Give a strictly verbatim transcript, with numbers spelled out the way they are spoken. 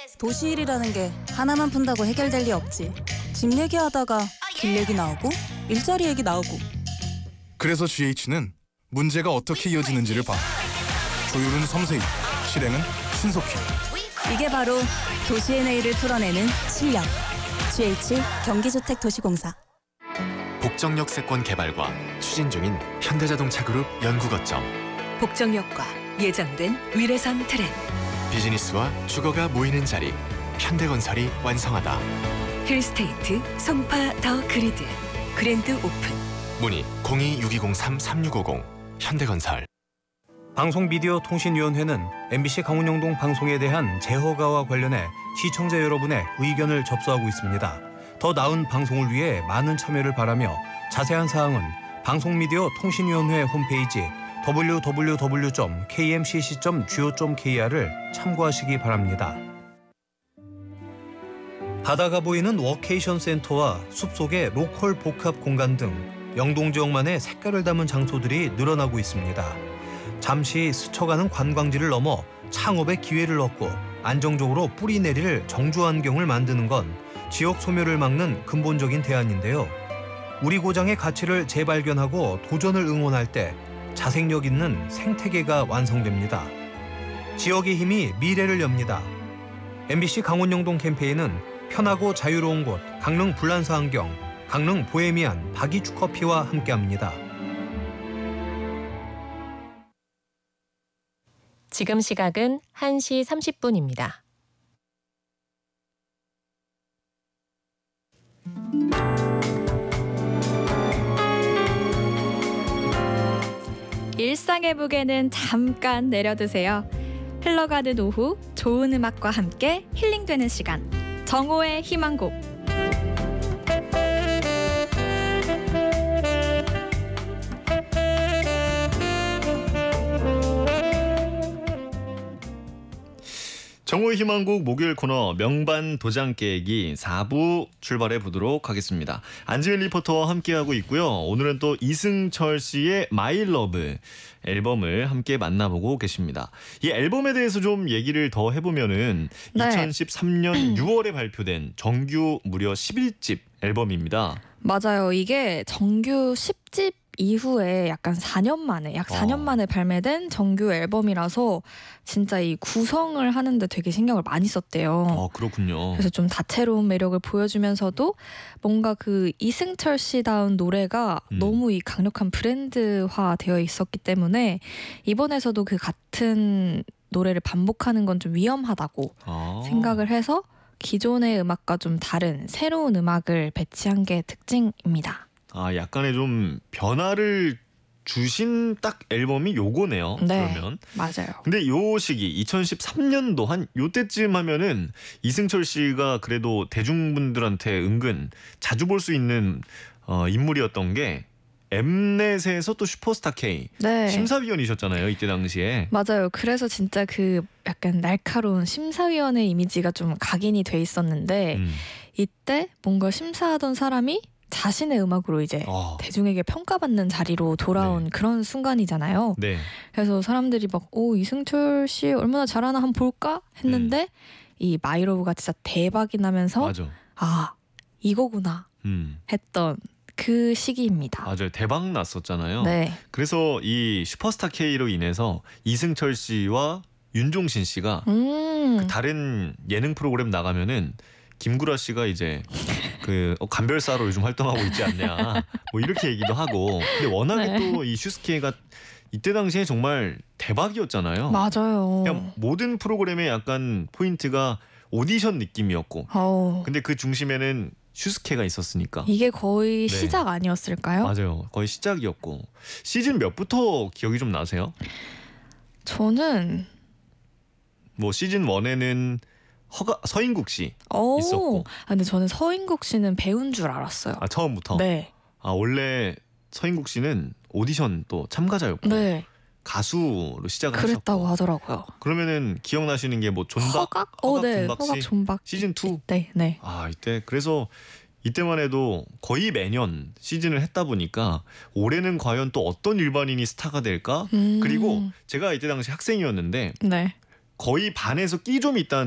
도시일이라는 게 하나만 푼다고 해결될 리 없지. 집 얘기하다가 길 얘기 나오고 일자리 얘기 나오고. 그래서 지에이치는 문제가 어떻게 이어지는지를 봐. 조율은 섬세히, 실행은 신속히. 이게 바로 도시의 내일을 풀어내는 실력. 지에이치 경기주택도시공사. 복정역세권 개발과 추진 중인 현대자동차그룹 연구거점. 복정역과 예정된 위례선 트램. 비즈니스와 주거가 모이는 자리. 현대건설이 완성하다. 힐스테이트 송파 더 그리드. 그랜드 오픈. 문의 공이 육이공삼 삼육오공. 현대건설. 방송미디어통신위원회는 엠비씨 강원영동 방송에 대한 재허가와 관련해 시청자 여러분의 의견을 접수하고 있습니다. 더 나은 방송을 위해 많은 참여를 바라며 자세한 사항은 방송미디어통신위원회 홈페이지 더블유 더블유 더블유 점 케이엠씨씨 점 지오 점 케이알을 참고하시기 바랍니다. 바다가 보이는 워케이션 센터와 숲속의 로컬 복합 공간 등 영동 지역만의 색깔을 담은 장소들이 늘어나고 있습니다. 잠시 스쳐가는 관광지를 넘어 창업의 기회를 얻고 안정적으로 뿌리 내릴 정주 환경을 만드는 건 지역 소멸을 막는 근본적인 대안인데요. 우리 고장의 가치를 재발견하고 도전을 응원할 때 자생력 있는 생태계가 완성됩니다. 지역의 힘이 미래를 엽니다. 엠비씨 강원영동 캠페인은 편하고 자유로운 곳 강릉 불란서 환경, 강릉 보헤미안 박이추 커피와 함께합니다. 지금 시각은 한 시 삼십 분입니다. 일상의 무게는 잠깐 내려두세요. 흘러가는 오후 좋은 음악과 함께 힐링되는 시간. 정오의 희망곡. 정오의 희망곡 목요일 코너 명반 도장 깨기 사 부 출발해 보도록 하겠습니다. 안지은 리포터와 함께하고 있고요. 오늘은 또 이승철 씨의 마이 러브 앨범을 함께 만나보고 계십니다. 이 앨범에 대해서 좀 얘기를 더 해보면은 네. 이천십삼 년 유월에 발표된 정규 무려 십일 집 앨범입니다. 맞아요. 이게 정규 십 집 이후에 약간 사 년 만에 약 사 년 어. 만에 발매된 정규 앨범이라서 진짜 이 구성을 하는데 되게 신경을 많이 썼대요. 어, 그렇군요. 그래서 좀 다채로운 매력을 보여주면서도 뭔가 그 이승철 씨다운 노래가 음. 너무 이 강력한 브랜드화 되어 있었기 때문에 이번에서도 그 같은 노래를 반복하는 건 좀 위험하다고 아. 생각을 해서 기존의 음악과 좀 다른 새로운 음악을 배치한 게 특징입니다. 아, 약간의 좀 변화를 주신 딱 앨범이 요거네요. 네, 그러면. 맞아요. 근데 요 시기 이천십삼 년도 한 요때쯤 하면은 이승철 씨가 그래도 대중분들한테 은근 자주 볼 수 있는 어, 인물이었던 게 엠넷에서 또 슈퍼스타 K 네. 심사위원이셨잖아요. 이때 당시에. 맞아요. 그래서 진짜 그 약간 날카로운 심사위원의 이미지가 좀 각인이 돼 있었는데 음. 이때 뭔가 심사하던 사람이 자신의 음악으로 이제 어. 대중에게 평가받는 자리로 돌아온 네. 그런 순간이잖아요. 네. 그래서 사람들이 막 오 이승철 씨 얼마나 잘하나 한번 볼까 했는데 음. 이 마이러브가 진짜 대박이 나면서 맞아. 아 이거구나 음. 했던 그 시기입니다. 맞아요. 대박 났었잖아요. 네. 그래서 이 슈퍼스타 K로 인해서 이승철 씨와 윤종신 씨가 음. 그 다른 예능 프로그램 나가면은 김구라 씨가 이제 그 어, 감별사로 요즘 활동하고 있지 않냐 뭐 이렇게 얘기도 하고 근데 워낙에 네. 또 이 슈스케가 이때 당시에 정말 대박이었잖아요. 맞아요. 그냥 모든 프로그램의 약간 포인트가 오디션 느낌이었고 어우. 근데 그 중심에는 슈스케가 있었으니까 이게 거의 네. 시작 아니었을까요? 맞아요. 거의 시작이었고 시즌 몇부터 기억이 좀 나세요? 저는 뭐 시즌 일에는 허가 서인국 씨 오, 있었고 아, 근데 저는 서인국 씨는 배우인 줄 알았어요. 아 처음부터 네, 아 원래 서인국 씨는 오디션 또 참가자였고 네, 가수로 시작을 그랬다고 하셨고 하더라고요. 그러면은 기억나시는 게 뭐 존박 허각, 어, 네, 존박 씨 허각 존박 시즌 이 네, 네, 아 이때 그래서 이때만 해도 거의 매년 시즌을 했다 보니까 올해는 과연 또 어떤 일반인이 스타가 될까? 음. 그리고 제가 이때 당시 학생이었는데 네. 거의 반에서 끼 좀 있다는